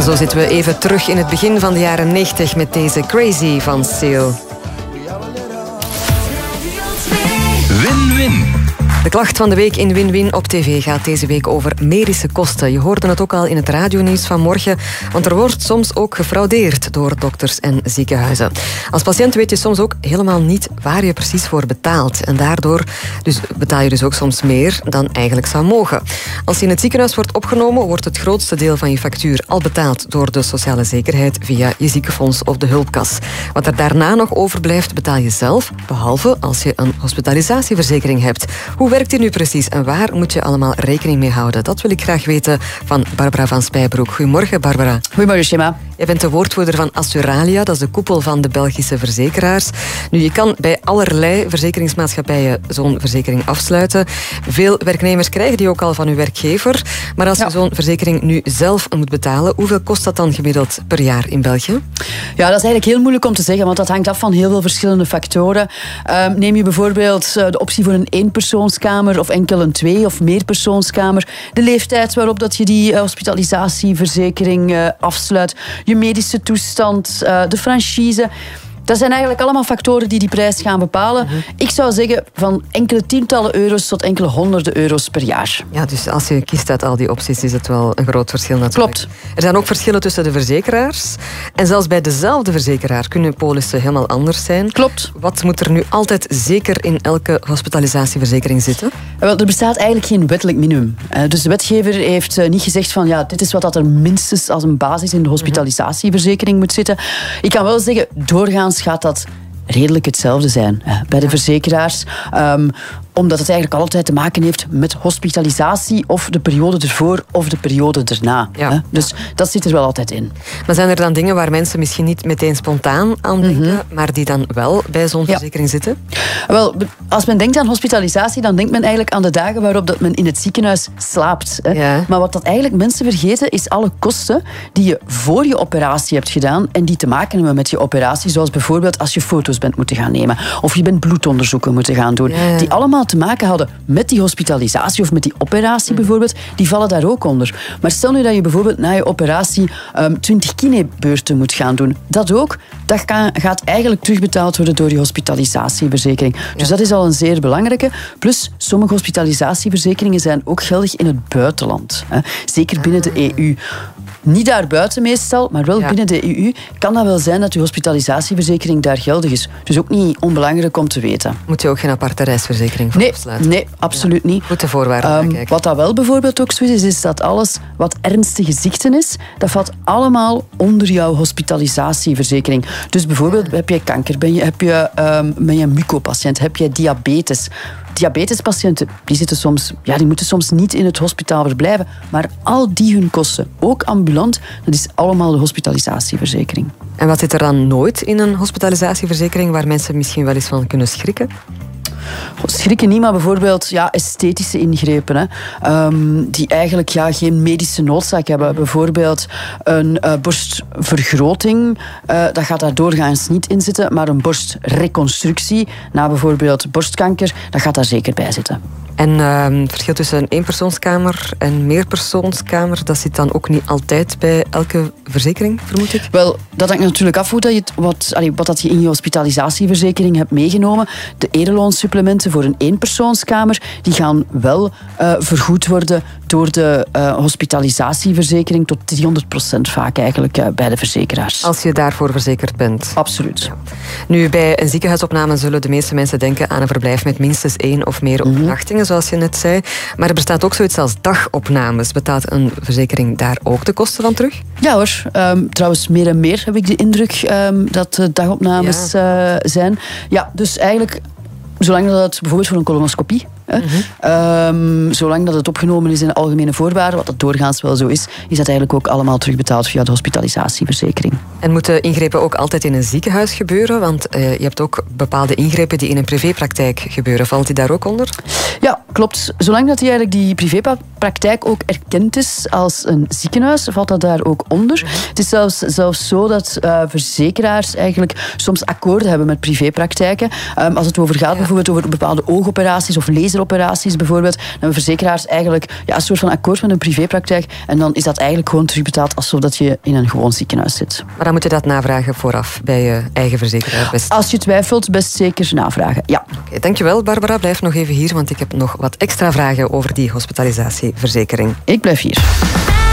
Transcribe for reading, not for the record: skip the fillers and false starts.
Zo zitten we even terug in het begin van de jaren 90 met deze Crazy van Seal. Win-win. De klacht van de week in Win-Win op tv gaat deze week over medische kosten. Je hoorde het ook al in het radionieuws van morgen, want er wordt soms ook gefraudeerd door dokters en ziekenhuizen. Als patiënt weet je soms ook helemaal niet waar je precies voor betaalt. En daardoor betaal je dus ook soms meer dan eigenlijk zou mogen. Als je in het ziekenhuis wordt opgenomen, wordt het grootste deel van je factuur al betaald door de sociale zekerheid via je ziekenfonds of de hulpkas. Wat er daarna nog overblijft, betaal je zelf, behalve als je een hospitalisatieverzekering hebt. Hoe werkt die nu precies en waar moet je allemaal rekening mee houden? Dat wil ik graag weten van Barbara van Spijbroek. Goedemorgen, Barbara. Goedemorgen, Shema. Jij bent de woordvoerder van Assuralia, dat is de koepel van de Belgische verzekeraars. Nu, je kan bij allerlei verzekeringsmaatschappijen zo'n verzekering afsluiten. Veel werknemers krijgen die ook al van hun werkgever. Maar als je zo'n verzekering nu zelf moet betalen, hoeveel kost dat dan gemiddeld per jaar in België? Ja, dat is eigenlijk heel moeilijk om te zeggen, want dat hangt af van heel veel verschillende factoren. Neem je bijvoorbeeld de optie voor een eenpersoonskamer of enkel een twee- of meerpersoonskamer. De leeftijd waarop dat je die hospitalisatieverzekering afsluit. Je medische toestand, de franchise. Dat zijn eigenlijk allemaal factoren die prijs gaan bepalen. Ik zou zeggen van enkele tientallen euro's tot enkele honderden euro's per jaar. Ja, dus als je kiest uit al die opties, is het wel een groot verschil natuurlijk. Klopt. Er zijn ook verschillen tussen de verzekeraars. En zelfs bij dezelfde verzekeraar kunnen polissen helemaal anders zijn. Klopt. Wat moet er nu altijd zeker in elke hospitalisatieverzekering zitten? Wel, er bestaat eigenlijk geen wettelijk minimum. Dus de wetgever heeft niet gezegd van ja, dit is wat er minstens als een basis in de hospitalisatieverzekering moet zitten. Ik kan wel zeggen, doorgaans gaat dat redelijk hetzelfde zijn bij de verzekeraars. Omdat het eigenlijk altijd te maken heeft met hospitalisatie of de periode ervoor of de periode erna. Ja. Dus dat zit er wel altijd in. Maar zijn er dan dingen waar mensen misschien niet meteen spontaan aan denken, maar die dan wel bij zo'n verzekering zitten? Wel, als men denkt aan hospitalisatie, dan denkt men eigenlijk aan de dagen waarop dat men in het ziekenhuis slaapt. Ja. Maar wat dat eigenlijk mensen vergeten, is alle kosten die je voor je operatie hebt gedaan en die te maken hebben met je operatie, zoals bijvoorbeeld als je foto's bent moeten gaan nemen of je bent bloedonderzoeken moeten gaan doen. Ja. Die allemaal te maken hadden met die hospitalisatie of met die operatie bijvoorbeeld, die vallen daar ook onder. Maar stel nu dat je bijvoorbeeld na je operatie 20 kinebeurten moet gaan doen. Dat ook, dat gaat eigenlijk terugbetaald worden door je hospitalisatieverzekering. Dus dat is al een zeer belangrijke. Plus, sommige hospitalisatieverzekeringen zijn ook geldig in het buitenland. Zeker binnen de EU. Niet daarbuiten meestal, maar wel binnen de EU kan dat wel zijn dat je hospitalisatieverzekering daar geldig is. Dus ook niet onbelangrijk om te weten. Moet je ook geen aparte reisverzekering voor afsluiten? Nee, absoluut niet. Goed de voorwaarden nakijken. Wat dat wel bijvoorbeeld ook zo is dat alles wat ernstige ziekten is, dat valt allemaal onder jouw hospitalisatieverzekering. Dus bijvoorbeeld heb je kanker, ben je een mucopatiënt, heb je diabetes. Diabetespatiënten die moeten soms niet in het hospitaal verblijven, maar al die hun kosten, ook ambulant, dat is allemaal de hospitalisatieverzekering. En wat zit er dan nooit in een hospitalisatieverzekering waar mensen misschien wel eens van kunnen schrikken? Schrikken niet, maar bijvoorbeeld esthetische ingrepen die eigenlijk geen medische noodzaak hebben. Bijvoorbeeld een borstvergroting, dat gaat daar doorgaans niet in zitten, maar een borstreconstructie na bijvoorbeeld borstkanker, dat gaat daar zeker bij zitten. En het verschil tussen een eenpersoonskamer en meerpersoonskamer, dat zit dan ook niet altijd bij elke verzekering, vermoed ik? Wel, dat hangt natuurlijk af wat dat je in je hospitalisatieverzekering hebt meegenomen. De ereloonsupplementen voor een eenpersoonskamer, die gaan wel vergoed worden door de hospitalisatieverzekering tot 300% vaak eigenlijk bij de verzekeraars. Als je daarvoor verzekerd bent? Absoluut. Ja. Nu, bij een ziekenhuisopname zullen de meeste mensen denken aan een verblijf met minstens 1 of meer overnachtingen, zoals je net zei. Maar er bestaat ook zoiets als dagopnames. Betaalt een verzekering daar ook de kosten van terug? Ja hoor. Trouwens, meer en meer heb ik de indruk dat dagopnames zijn. Ja, dus eigenlijk, zolang dat het bijvoorbeeld voor een colonoscopie, zolang dat het opgenomen is in de algemene voorwaarden, wat dat doorgaans wel zo is dat eigenlijk ook allemaal terugbetaald via de hospitalisatieverzekering. En moeten ingrepen ook altijd in een ziekenhuis gebeuren? Want je hebt ook bepaalde ingrepen die in een privépraktijk gebeuren. Valt die daar ook onder? Ja, klopt. Zolang dat die privépraktijk ook erkend is als een ziekenhuis, valt dat daar ook onder. Het is zelfs zo dat verzekeraars eigenlijk soms akkoorden hebben met privépraktijken. Als het gaat bijvoorbeeld over bepaalde oogoperaties of laseroperaties bijvoorbeeld, dan hebben verzekeraars eigenlijk een soort van akkoord met een privépraktijk en dan is dat eigenlijk gewoon terugbetaald alsof dat je in een gewoon ziekenhuis zit. Maar dan moet je dat navragen vooraf bij je eigen verzekeraar. Best. Als je twijfelt, best zeker navragen, ja. Okay, dankjewel Barbara, blijf nog even hier, want ik heb nog wat extra vragen over die hospitalisatieverzekering. Ik blijf hier.